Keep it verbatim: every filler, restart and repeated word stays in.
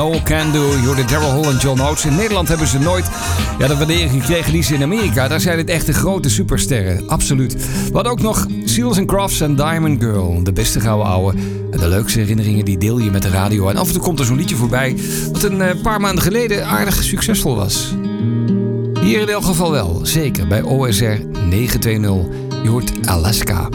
All Can Do, je hoorde Daryl Hall en John Oates. In Nederland hebben ze nooit ja, de waardering gekregen die ze in Amerika. Daar zijn het echte grote supersterren, absoluut. We hadden ook nog Seals and Crofts en Diamond Girl. De beste gouden ouwe. En de leukste herinneringen die deel je met de radio. En af en toe komt er zo'n liedje voorbij wat een uh, paar maanden geleden aardig succesvol was. Hier in elk geval wel, zeker bij O S R negen twee nul. Je hoort Alaska.